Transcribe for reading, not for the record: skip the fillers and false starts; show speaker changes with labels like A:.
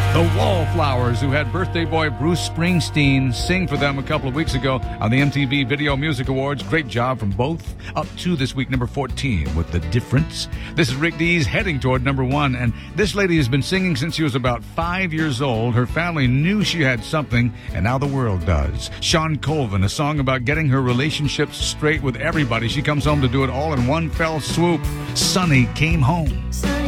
A: The Wallflowers, who had birthday boy Bruce Springsteen sing for them a couple of weeks ago on the MTV Video Music Awards. Great job from both. Up to this week, number 14 with The Difference. This is Rick Dees heading toward number 1. And this lady has been singing since she was about 5 years old. Her family knew she had something, and now the world does. Sean Colvin, a song about getting her relationships straight with everybody. She comes home to do it all in one fell swoop. Sonny Came Home.
B: Sonny